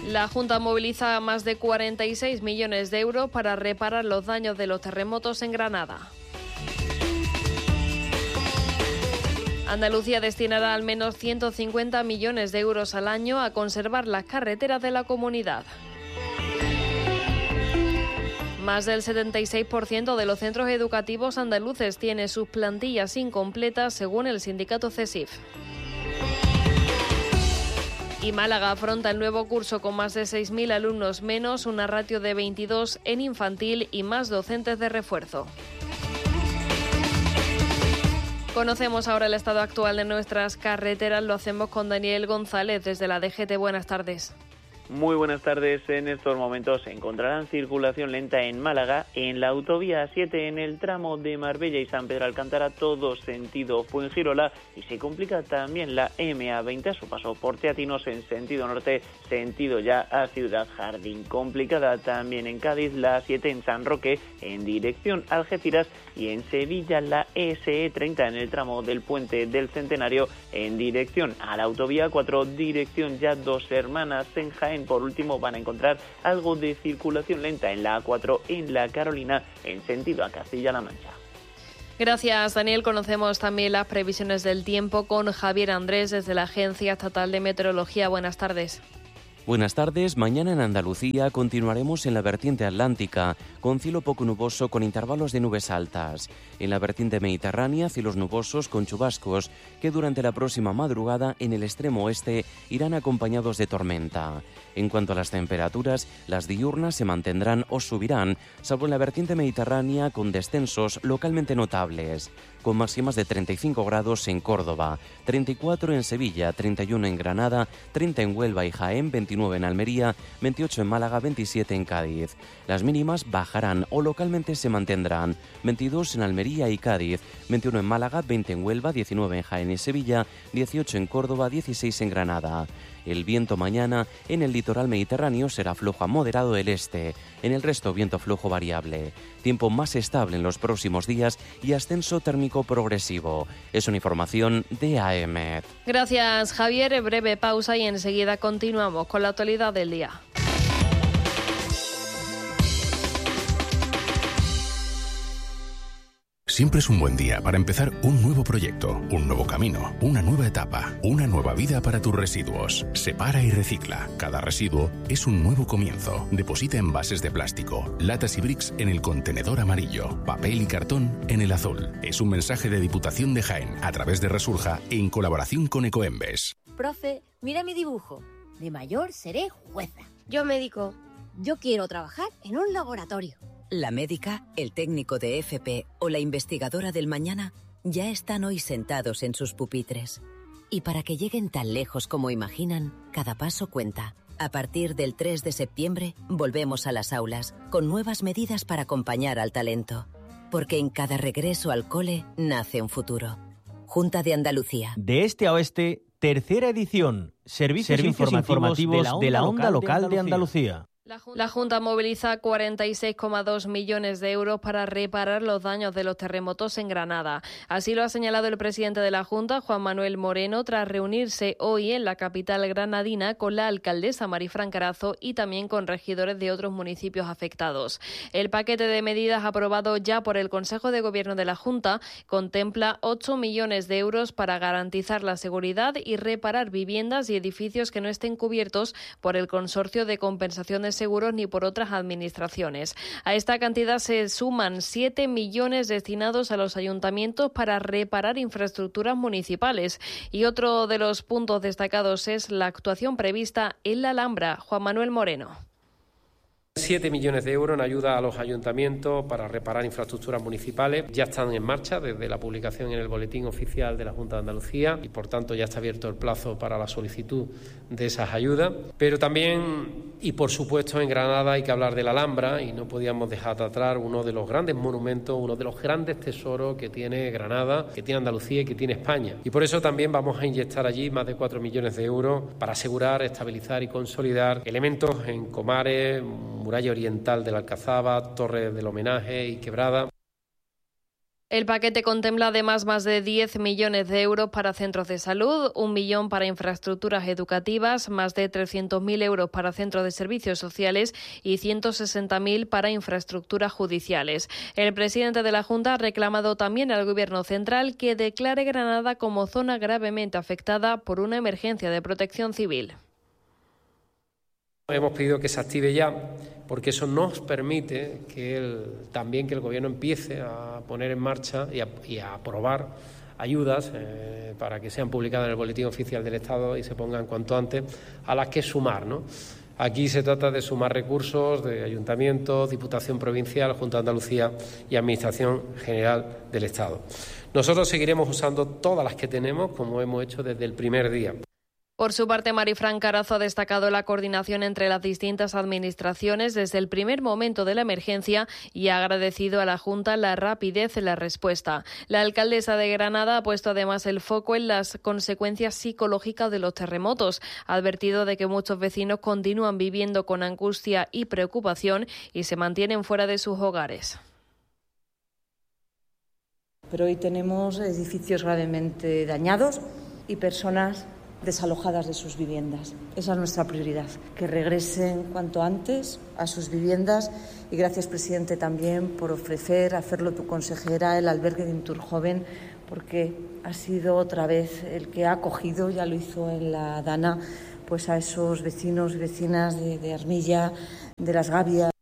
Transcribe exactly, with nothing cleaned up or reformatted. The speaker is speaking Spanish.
La Junta moviliza más de cuarenta y seis millones de euros para reparar los daños de los terremotos en Granada. Andalucía destinará al menos ciento cincuenta millones de euros al año a conservar las carreteras de la comunidad. Más del setenta y seis por ciento de los centros educativos andaluces tiene sus plantillas incompletas, según el sindicato CESIF. Y Málaga afronta el nuevo curso con más de seis mil alumnos menos, una ratio de veintidós en infantil y más docentes de refuerzo. Conocemos ahora el estado actual de nuestras carreteras. Lo hacemos con Daniel González desde la D G T. Buenas tardes. Muy buenas tardes. En estos momentos se encontrarán circulación lenta en Málaga, en la autovía siete, en el tramo de Marbella y San Pedro Alcántara, todo sentido Fuengirola, y se complica también la M A veinte a su paso por Teatinos en sentido norte, sentido ya a Ciudad Jardín. Complicada también en Cádiz la siete en San Roque en dirección Algeciras, y en Sevilla la S E treinta en el tramo del Puente del Centenario en dirección a la autovía cuatro, dirección ya Dos Hermanas. En Jaén, por último, van a encontrar algo de circulación lenta en la A cuatro en la Carolina en sentido a Castilla-La Mancha. Gracias, Daniel. Conocemos también las previsiones del tiempo con Javier Andrés desde la Agencia Estatal de Meteorología. Buenas tardes. Buenas tardes. Mañana en Andalucía continuaremos en la vertiente atlántica, con cielo poco nuboso con intervalos de nubes altas. En la vertiente mediterránea, cielos nubosos con chubascos que durante la próxima madrugada en el extremo oeste irán acompañados de tormenta. En cuanto a las temperaturas, las diurnas se mantendrán o subirán, salvo en la vertiente mediterránea con descensos localmente notables, con máximas de treinta y cinco grados en Córdoba, treinta y cuatro en Sevilla, treinta y uno en Granada, treinta en Huelva y Jaén, veintinueve en Almería, veintiocho en Málaga, veintisiete en Cádiz. Las mínimas bajarán o localmente se mantendrán, veintidós en Almería y Cádiz, veintiuno en Málaga, veinte en Huelva, diecinueve en Jaén y Sevilla, dieciocho en Córdoba, dieciséis en Granada. El viento mañana en el litoral mediterráneo será flojo a moderado del este, en el resto viento flojo variable. Tiempo más estable en los próximos días y ascenso térmico progresivo. Es una información de A E M E T. Gracias, Javier. Breve pausa y enseguida continuamos con la actualidad del día. Siempre es un buen día para empezar un nuevo proyecto, un nuevo camino, una nueva etapa, una nueva vida para tus residuos. Separa y recicla. Cada residuo es un nuevo comienzo. Deposita envases de plástico, latas y bricks en el contenedor amarillo, papel y cartón en el azul. Es un mensaje de Diputación de Jaén a través de Resurja en colaboración con Ecoembes. Profe, mira mi dibujo. De mayor seré jueza. Yo médico. Yo quiero trabajar en un laboratorio. La médica, el técnico de F P o la investigadora del mañana ya están hoy sentados en sus pupitres. Y para que lleguen tan lejos como imaginan, cada paso cuenta. A partir del tres de septiembre, volvemos a las aulas, con nuevas medidas para acompañar al talento. Porque en cada regreso al cole nace un futuro. Junta de Andalucía. De este a oeste, tercera edición. Servicios, Servicios informativos, informativos de la onda local, local de Andalucía. De Andalucía. La Junta moviliza cuarenta y seis coma dos millones de euros para reparar los daños de los terremotos en Granada. Así lo ha señalado el presidente de la Junta, Juan Manuel Moreno, tras reunirse hoy en la capital granadina con la alcaldesa Marifran Carazo y también con regidores de otros municipios afectados. El paquete de medidas aprobado ya por el Consejo de Gobierno de la Junta contempla ocho millones de euros para garantizar la seguridad y reparar viviendas y edificios que no estén cubiertos por el Consorcio de Compensación de Seguros ni por otras administraciones. A esta cantidad se suman siete millones destinados a los ayuntamientos para reparar infraestructuras municipales. Y otro de los puntos destacados es la actuación prevista en la Alhambra. Juan Manuel Moreno. siete millones de euros en ayuda a los ayuntamientos para reparar infraestructuras municipales. Ya están en marcha desde la publicación en el Boletín Oficial de la Junta de Andalucía y, por tanto, ya está abierto el plazo para la solicitud de esas ayudas. Pero también, y por supuesto, en Granada hay que hablar de la Alhambra y no podíamos dejar de atrás uno de los grandes monumentos, uno de los grandes tesoros que tiene Granada, que tiene Andalucía y que tiene España. Y por eso también vamos a inyectar allí más de cuatro millones de euros para asegurar, estabilizar y consolidar elementos en Comares, Muralla Oriental de la Alcazaba, Torre del Homenaje y Quebrada. El paquete contempla además más de diez millones de euros para centros de salud, un millón para infraestructuras educativas, más de trescientos mil euros para centros de servicios sociales y ciento sesenta mil para infraestructuras judiciales. El presidente de la Junta ha reclamado también al Gobierno central que declare Granada como zona gravemente afectada por una emergencia de protección civil. Hemos pedido que se active ya, porque eso nos permite que el, también que el Gobierno empiece a poner en marcha y a, y a aprobar ayudas eh, para que sean publicadas en el Boletín Oficial del Estado y se pongan cuanto antes, a las que sumar, ¿no? Aquí se trata de sumar recursos de ayuntamientos, Diputación Provincial, Junta de Andalucía y Administración General del Estado. Nosotros seguiremos usando todas las que tenemos, como hemos hecho desde el primer día. Por su parte, Marifran Carazo ha destacado la coordinación entre las distintas administraciones desde el primer momento de la emergencia y ha agradecido a la Junta la rapidez en la respuesta. La alcaldesa de Granada ha puesto además el foco en las consecuencias psicológicas de los terremotos. Ha advertido de que muchos vecinos continúan viviendo con angustia y preocupación y se mantienen fuera de sus hogares. Pero hoy tenemos edificios gravemente dañados y personas desalojadas de sus viviendas. Esa es nuestra prioridad, que regresen cuanto antes a sus viviendas y gracias, presidente, también por ofrecer, hacerlo tu consejera, el albergue de Inturjoven, porque ha sido otra vez el que ha acogido, ya lo hizo en la Dana, pues a esos vecinos y vecinas de, de Armilla, de Las Gavias.